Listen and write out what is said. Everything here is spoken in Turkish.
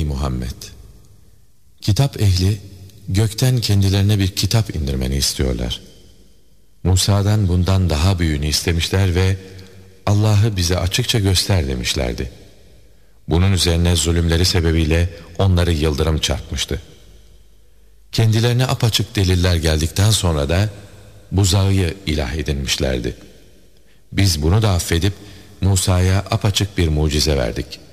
Muhammed! Kitap ehli gökten kendilerine bir kitap indirmeni istiyorlar. Musa'dan bundan daha büyüğünü istemişler ve Allah'ı bize açıkça göster demişlerdi. Bunun üzerine zulümleri sebebiyle onları yıldırım çarpmıştı. Kendilerine apaçık deliller geldikten sonra da buzağı ilah edinmişlerdi. Biz bunu da affedip Musa'ya apaçık bir mucize verdik.